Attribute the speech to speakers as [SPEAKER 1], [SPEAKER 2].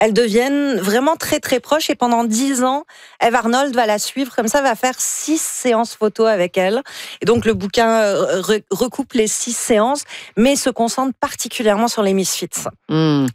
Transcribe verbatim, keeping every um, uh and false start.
[SPEAKER 1] elles deviennent vraiment très très proches et pendant dix ans, Eve Arnold va la suivre comme ça, va faire six séances photos avec elle. Et donc le bouquin re- recoupe les six séances, mais se concentre particulièrement sur les Misfits.
[SPEAKER 2] Mmh.